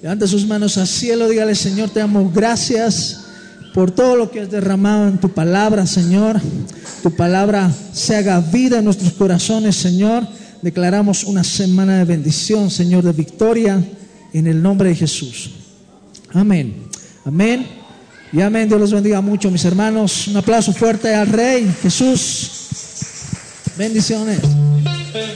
Levanta sus manos al cielo, dígale: Señor, te damos gracias por todo lo que has derramado en tu palabra, Señor. Tu palabra se haga vida en nuestros corazones, Señor. Declaramos una semana de bendición, Señor, de victoria, en el nombre de Jesús. Amén. Amén. Y amén. Dios los bendiga mucho, mis hermanos. Un aplauso fuerte al Rey Jesús. Bendiciones.